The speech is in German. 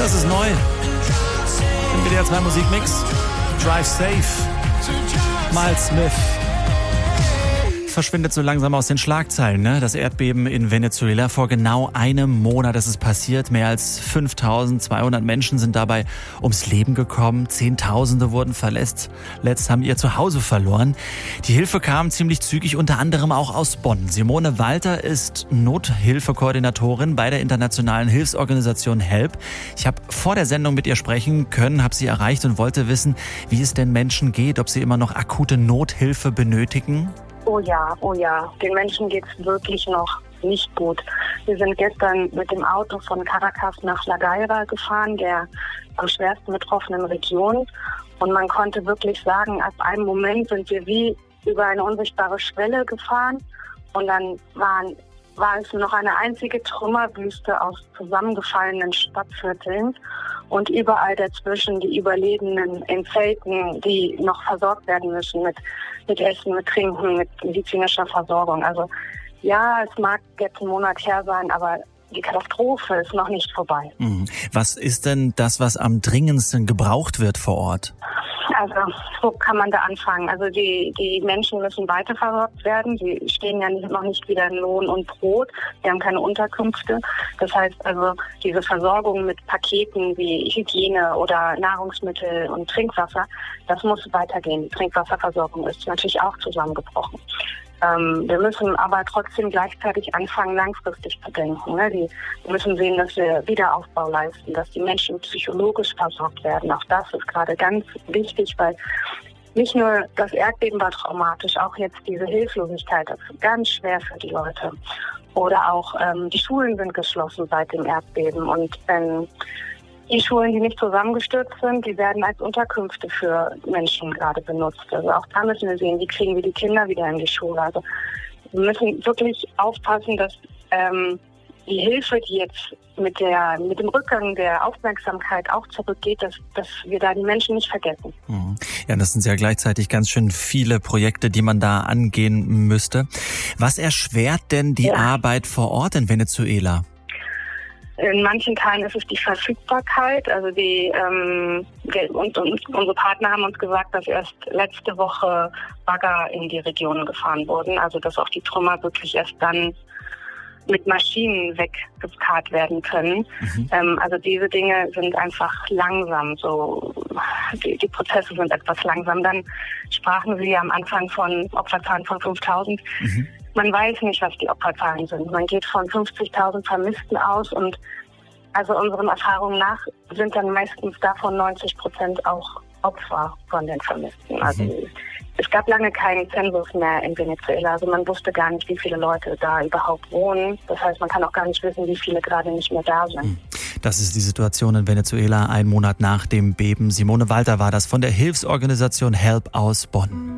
Das ist neu. Im WDR 2 Musikmix. Drive Safe. Miles Smith. Verschwindet so langsam aus den Schlagzeilen, ne? Das Erdbeben in Venezuela vor genau einem Monat ist es passiert. Mehr als 5.200 Menschen sind dabei ums Leben gekommen. Zehntausende wurden verletzt. Letzt haben ihr Zuhause verloren. Die Hilfe kam ziemlich zügig, unter anderem auch aus Bonn. Simone Walter ist Nothilfekoordinatorin bei der internationalen Hilfsorganisation HELP. Ich habe vor der Sendung mit ihr sprechen können, habe sie erreicht und wollte wissen, wie es denn Menschen geht, ob sie immer noch akute Nothilfe benötigen. Oh ja. Den Menschen geht's wirklich noch nicht gut. Wir sind gestern mit dem Auto von Caracas nach La Guaira gefahren, der am schwersten betroffenen Region. Und man konnte wirklich sagen, ab einem Moment sind wir wie über eine unsichtbare Schwelle gefahren. Und dann war es noch eine einzige Trümmerwüste aus zusammengefallenen Stadtvierteln. Und überall dazwischen die Überlebenden in Zelten, die noch versorgt werden müssen mit Essen, mit Trinken, mit medizinischer Versorgung. Also ja, es mag jetzt ein Monat her sein, aber die Katastrophe ist noch nicht vorbei. Was ist denn das, was am dringendsten gebraucht wird vor Ort? Also, wo kann man da anfangen? Also die Menschen müssen weiter versorgt werden. Sie stehen ja noch nicht wieder in Lohn und Brot. Sie haben keine Unterkünfte. Das heißt also, diese Versorgung mit Paketen wie Hygiene oder Nahrungsmittel und Trinkwasser, das muss weitergehen. Die Trinkwasserversorgung ist natürlich auch zusammengebrochen. Wir müssen aber trotzdem gleichzeitig anfangen, langfristig zu denken. Ne? Wir müssen sehen, dass wir Wiederaufbau leisten, dass die Menschen psychologisch versorgt werden. Auch das ist gerade ganz wichtig, weil nicht nur das Erdbeben war traumatisch, auch jetzt diese Hilflosigkeit, das ist ganz schwer für die Leute. Oder auch die Schulen sind geschlossen seit dem Erdbeben und die Schulen, die nicht zusammengestürzt sind, die werden als Unterkünfte für Menschen gerade benutzt. Also auch da müssen wir sehen, wie kriegen wir die Kinder wieder in die Schule. Also wir müssen wirklich aufpassen, dass die Hilfe, die jetzt mit dem Rückgang der Aufmerksamkeit auch zurückgeht, dass wir da die Menschen nicht vergessen. Ja, das sind ja gleichzeitig ganz schön viele Projekte, die man da angehen müsste. Was erschwert denn die Arbeit vor Ort in Venezuela? In manchen Teilen ist es die Verfügbarkeit. Also unsere Partner haben uns gesagt, dass erst letzte Woche Bagger in die Region gefahren wurden. Also dass auch die Trümmer wirklich erst dann mit Maschinen weggekarrt werden können. Also diese Dinge sind einfach langsam. So die Prozesse sind etwas langsam. Dann sprachen Sie am Anfang von Opferzahlen von 5.000. Man weiß nicht, was die Opferzahlen sind. Man geht von 50.000 Vermissten aus und also unseren Erfahrungen nach sind dann meistens davon 90% auch Opfer von den Vermissten. Also es gab lange keinen Zensus mehr in Venezuela. Also man wusste gar nicht, wie viele Leute da überhaupt wohnen. Das heißt, man kann auch gar nicht wissen, wie viele gerade nicht mehr da sind. Das ist die Situation in Venezuela, einen Monat nach dem Beben. Simone Walter war das von der Hilfsorganisation HELP aus Bonn.